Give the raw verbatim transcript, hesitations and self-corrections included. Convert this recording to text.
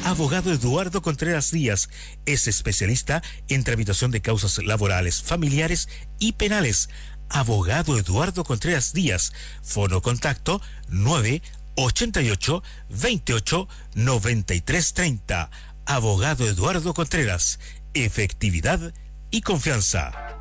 Abogado Eduardo Contreras Díaz es especialista en tramitación de causas laborales, familiares y penales. Abogado Eduardo Contreras Díaz, fono contacto nueve ochenta y ocho, veintiocho, noventa y tres treinta. Abogado Eduardo Contreras, efectividad y confianza.